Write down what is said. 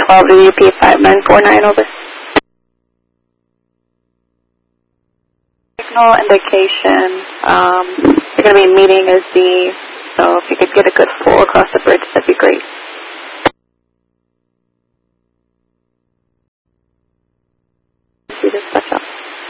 WP 5949 over. Signal indication, you're going to be meeting as D, so if you could get a good full across the bridge, that'd be great.